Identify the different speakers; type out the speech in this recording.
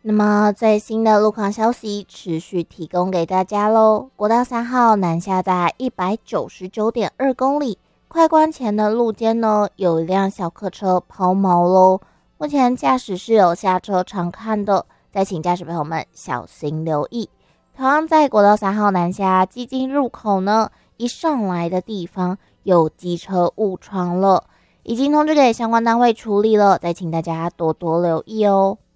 Speaker 1: 那么最新的路况消息持续提供给大家咯。国道3号南下在 199.2 公里，快关前的路肩呢，有一辆小客车抛锚咯。目前驾驶是有下车常看的，再请驾驶朋友们小心留意。同样在国道3号南下基金入口呢，一上来的地方有机车误闯了，已经通知给相关单位处理了，再请大家多多留意哦。